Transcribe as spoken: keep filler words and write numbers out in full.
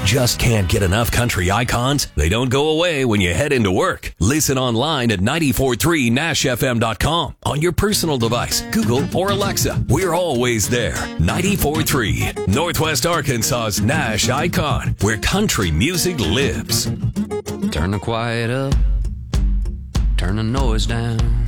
just can't get enough country icons? They don't go away when you head into work. Listen online at nine four three nash f m dot com. On your personal device, Google or Alexa. We're always there. nine four three, Northwest Arkansas's Nash Icon, where country music lives. Turn the quiet up, turn the noise down.